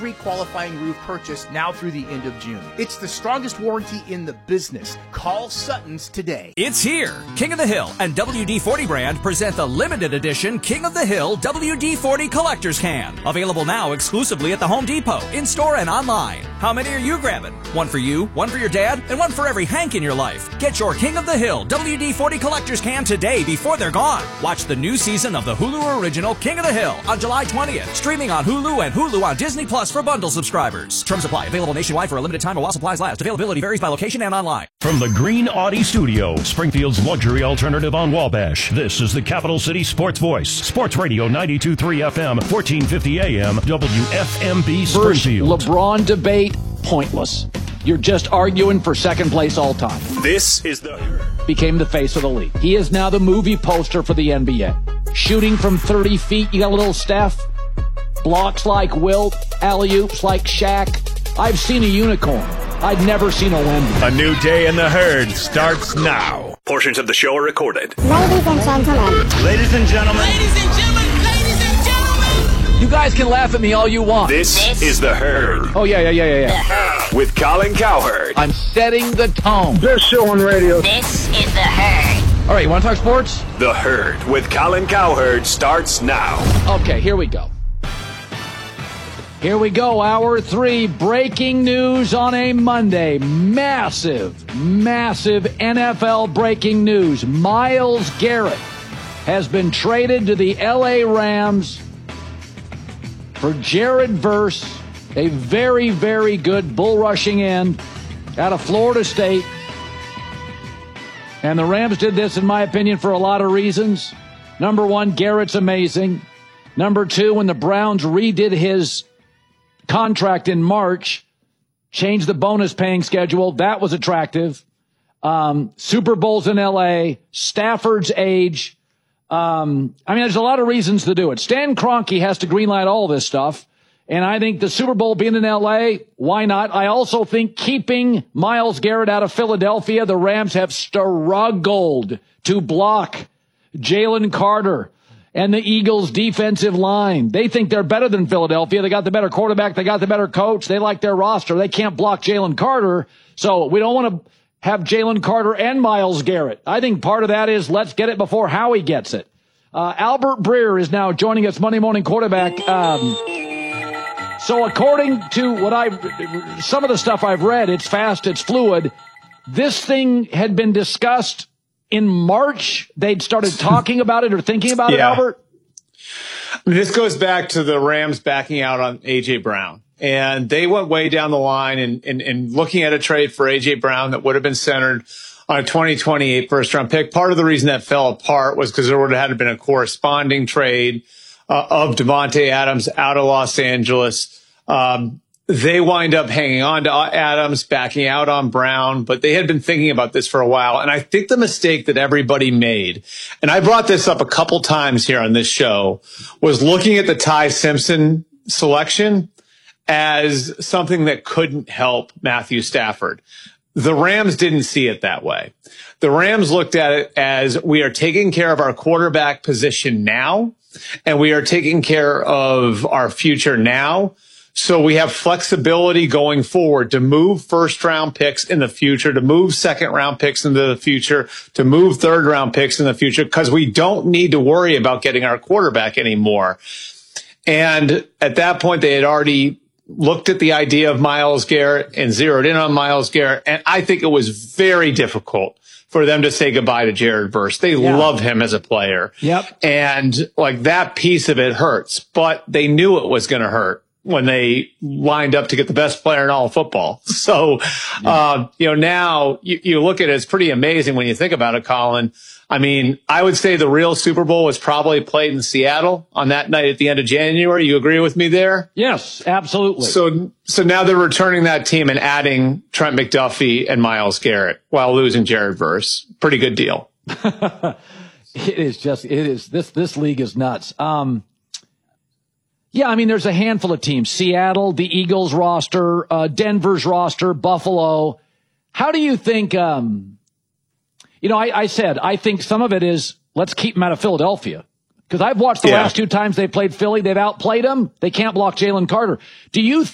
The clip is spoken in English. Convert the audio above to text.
every qualifying roof purchase now through the end of June. It's the strongest warranty in the business. Call Sutton's today. It's here. King of the Hill and WD-40 brand present the limited edition King of the Hill WD-40 Collector's Can. Available now exclusively at the Home Depot, in-store and online. How many are you grabbing? One for you, one for your dad, and one for every Hank in your life. Get your King of the Hill WD-40 Collector's Can today before they're gone. Watch the new season of the Hulu original King of the Hill on July 20th. Streaming on Hulu and Hulu on Disney Plus for bundle subscribers. Terms apply. Available nationwide for a limited time while supplies last. Availability varies by location and online. From the Green Audi Studio, Springfield's luxury alternative on Wabash, this is the Capital City Sports Voice. Sports Radio 92.3 FM, 1450 AM, WFMB Springfield. First LeBron debate, pointless. You're just arguing for second place all time. This is the Became the face of the league. He is now the movie poster for the NBA. Shooting from 30 feet, you got a little Steph. Blocks like Wilt, alley-oops like Shaq. I've seen a unicorn. I'd never seen a Wemby. A new day in the herd starts now. Portions of the show are recorded. Ladies and gentlemen. Ladies and gentlemen. Ladies and gentlemen. Ladies and gentlemen. You guys can laugh at me all you want. This is the herd. Oh, yeah. With Colin Cowherd. I'm setting the tone. Best show on radio. This is the herd. All right, you want to talk sports? The herd with Colin Cowherd starts now. Okay, here we go. Here we go, hour 3, breaking news on a Monday. Massive NFL breaking news. Myles Garrett has been traded to the LA Rams for Jared Verse, a very, very good bull rushing end out of Florida State. And the Rams did this, in my opinion, for a lot of reasons. Number one, Garrett's amazing. Number two, when the Browns redid his contract in March, changed the bonus paying schedule. That was attractive. Super Bowls in LA, Stafford's age. There's a lot of reasons to do it. Stan Kroenke has to greenlight all this stuff. And I think the Super Bowl being in LA, why not? I also think keeping Myles Garrett out of Philadelphia, the Rams have struggled to block Jalen Carter and the Eagles' defensive line. They think they're better than Philadelphia. They got the better quarterback. They got the better coach. They like their roster. They can't block Jalen Carter. So we don't want to have Jalen Carter and Myles Garrett. I think part of that is let's get it before Howie gets it. Albert Breer is now joining us, Monday Morning Quarterback. So according to some of the stuff I've read, it's fast, it's fluid. This thing had been discussed in March. They'd started talking about it or thinking about it, Albert? This goes back to the Rams backing out on A.J. Brown. And they went way down the line in looking at a trade for A.J. Brown that would have been centered on a 2028 first-round pick. Part of the reason that fell apart was because there would have had been a corresponding trade of Davante Adams out of Los Angeles. They wind up hanging on to Adams, backing out on Brown, but they had been thinking about this for a while. And I think the mistake that everybody made, and I brought this up a couple times here on this show, was looking at the Ty Simpson selection as something that couldn't help Matthew Stafford. The Rams didn't see it that way. The Rams looked at it as we are taking care of our quarterback position now, and we are taking care of our future now. So we have flexibility going forward to move first-round picks in the future, to move second-round picks into the future, to move third-round picks in the future, because we don't need to worry about getting our quarterback anymore. And at that point, they had already looked at the idea of Myles Garrett and zeroed in on Myles Garrett. And I think it was very difficult for them to say goodbye to Jared Verse. They love him as a player. Yep. And like that piece of it hurts, but they knew it was going to hurt when they lined up to get the best player in all of football. So, now you look at it, it's pretty amazing when you think about it, Colin. I mean, I would say the real Super Bowl was probably played in Seattle on that night at the end of January. You agree with me there? Yes, absolutely. So now they're returning that team and adding Trent McDuffie and Myles Garrett while losing Jared Verse. Pretty good deal. This league is nuts. There's a handful of teams. Seattle, the Eagles roster, Denver's roster, Buffalo. How do you think, I said, I think some of it is let's keep them out of Philadelphia. Because I've watched the last two times they played Philly. They've outplayed them. They can't block Jalen Carter. Do you